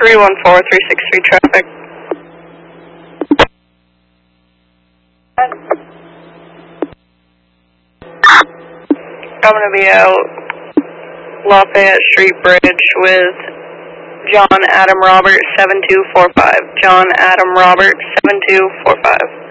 314-363 traffic. I'm going to be out Lafayette Street Bridge with John Adam Robert 7245. John Adam Robert 7245.